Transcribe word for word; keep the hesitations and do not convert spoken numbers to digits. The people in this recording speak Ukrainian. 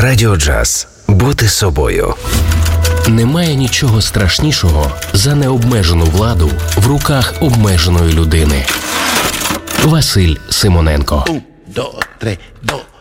Радіо Джаз. Бути собою. Немає нічого страшнішого за необмежену владу в руках обмеженої людини. Василь Симоненко. Un, dos, tres, dos.